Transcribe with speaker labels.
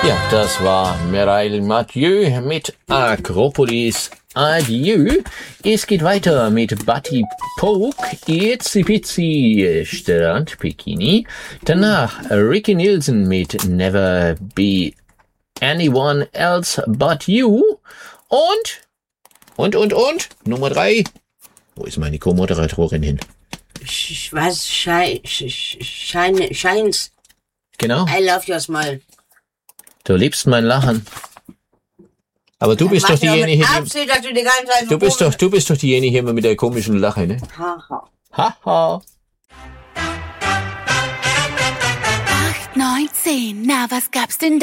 Speaker 1: Ja, das war Mireille Mathieu mit Akropolis. Adieu. Es geht weiter mit Buddy Poke, Itzy Pitsy, Strandbikini. Danach Ricky Nielsen mit Never Be Anyone Else But You. Und Nummer 3. Wo ist meine Co-Moderatorin hin?
Speaker 2: Shines.
Speaker 1: Genau.
Speaker 2: I love your smile.
Speaker 1: Du liebst mein Lachen. Aber du bist doch diejenige, du bist doch diejenige immer mit der komischen Lache, ne?
Speaker 2: Haha.
Speaker 1: Haha.
Speaker 3: 8, 9, 10. Na, was gab's denn da?